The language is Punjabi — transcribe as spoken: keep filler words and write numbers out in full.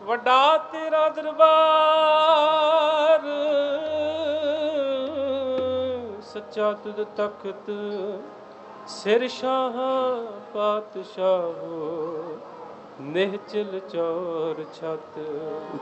ਵੱਡਾ ਤੇਰਾ ਦਰਬਾਰ, ਸੱਚਾ ਤੁਧ ਤਖਤ, ਸਿਰ ਸ਼ਾਹ ਪਾਤਸ਼ਾਹੋ, ਨਿਹਚਲ ਚੌਰ ਛਤ।